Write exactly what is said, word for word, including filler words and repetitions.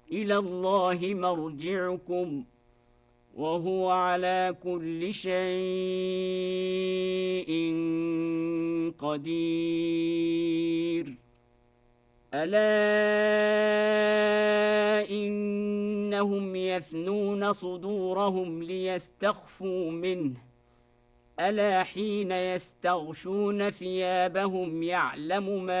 إلى الله مرجعكم وهو على كل شيء قدير ألا إنهم يثنون صدورهم ليستخفوا منه ألا حين يستغشون ثيابهم يعلم ما